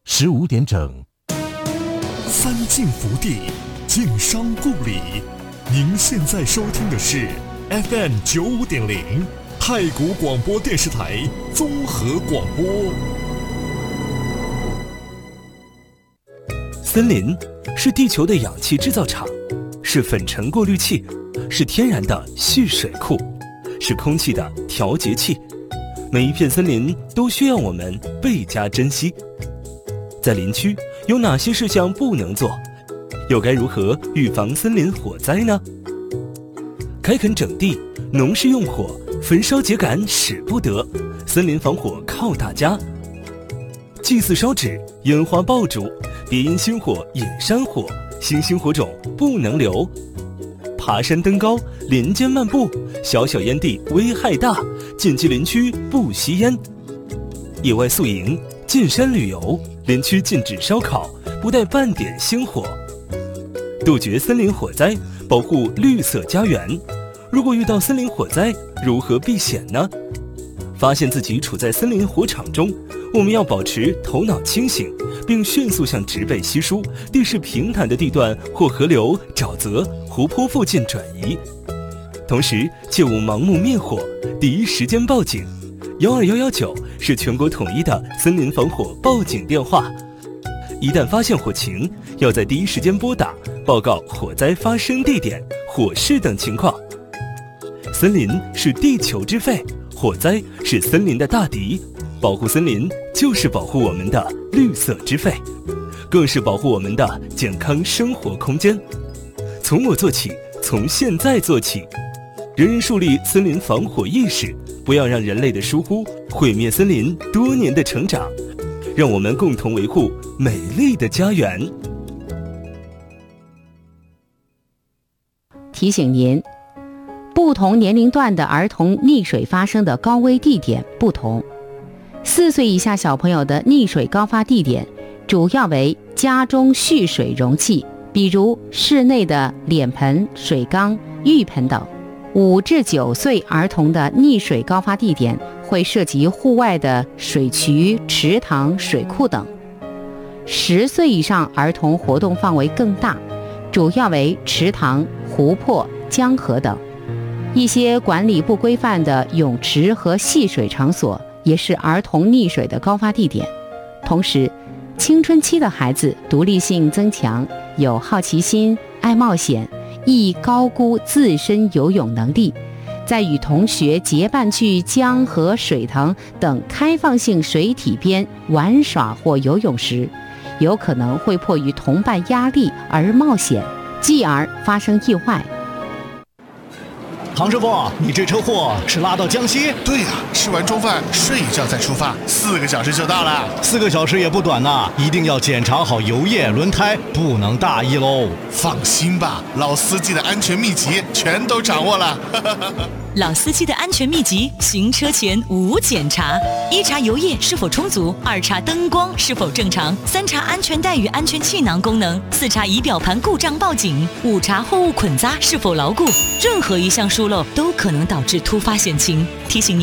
15点整。 三晋福地，晋商故里。您现在收听的是 FM 95.0太谷广播电视台综合广播。 森林是地球的氧气制造厂，是粉尘过滤器，是天然的蓄水库，是空气的调节器。每一片森林都需要我们倍加珍惜。在林区有哪些事项不能做？又该如何预防森林火灾呢？开垦整地，农事用火，焚烧秸秆使不得，森林防火靠大家。祭祀烧纸，烟花爆竹，别因星火引山火，星星火种不能留。爬山登高，林间漫步，小小烟蒂危害大，禁忌林区不吸烟。野外宿营，进山旅游，林区禁止烧烤，不带半点星火。杜绝森林火灾，保护绿色家园。如果遇到森林火灾，如何避险呢？发现自己处在森林火场中，我们要保持头脑清醒，并迅速向植被稀疏、地势平坦的地段或河流、沼泽、湖泊附近转移。同时，切勿盲目灭火，第一时间报警。12119是全国统一的森林防火报警电话。一旦发现火情，要在第一时间拨打，报告火灾发生地点、火势等情况。森林是地球之肺，火灾是森林的大敌。保护森林就是保护我们的绿色之肺，更是保护我们的健康生活空间。从我做起，从现在做起，人人树立森林防火意识，不要让人类的疏忽毁灭森林多年的成长。让我们共同维护美丽的家园。 提醒您，不同年龄段的儿童溺水发生的高危地点不同。4岁以下小朋友的溺水高发地点主要为家中蓄水容器，比如室内的脸盆、水缸、浴盆等。5至9岁儿童的溺水高发地点会涉及户外的水渠、池塘、水库等。10岁以上儿童活动范围更大，主要为池塘、湖泊、江河等。一些管理不规范的泳池和戏水场所也是儿童溺水的高发地点。同时，青春期的孩子独立性增强，有好奇心，爱冒险，易高估自身游泳能力。在与同学结伴去江河、水塘等开放性水体边玩耍或游泳时，有可能会迫于同伴压力而冒险，继而发生意外。 唐师傅，你这车货是拉到江西？ 对呀，吃完中饭睡一觉再出发，4个小时就到了。 4个小时也不短呐，一定要检查好油液、轮胎，不能大意喽。 放心吧，老司机的安全秘籍全都掌握了。 老司机的安全秘籍，行车前无检查：1查油液是否充足，2查灯光是否正常，3查安全带与安全气囊功能，4查仪表盘故障报警，5查货物捆扎是否牢固。任何一项疏漏都可能导致突发险情。提醒您